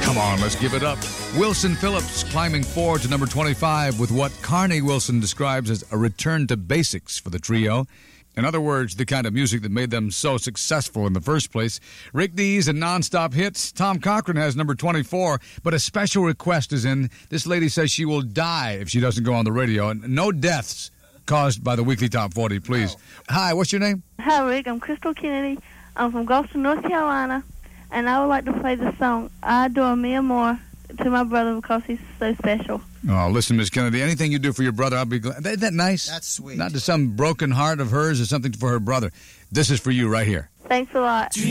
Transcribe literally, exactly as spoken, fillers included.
Come on, let's give it up. Wilson Phillips climbing forward to number twenty-five with what Carney Wilson describes as a return to basics for the trio. In other words, the kind of music that made them so successful in the first place. Rick Dees and Non-Stop Hits. Tom Cochran has number twenty-four, but a special request is in. This lady says she will die if she doesn't go on the radio. And no deaths caused by the Weekly Top forty, please. No. Hi, what's your name? Hi, Rick. I'm Crystal Kennedy. I'm from Gulfstream, North Carolina, and I would like to play the song I Adore Me More to my brother because he's so special. Oh, listen, Miss Kennedy, anything you do for your brother, I'll be glad. Isn't that nice? That's sweet. Not to some broken heart of hers or something for her brother. This is for you right here. Thanks a lot.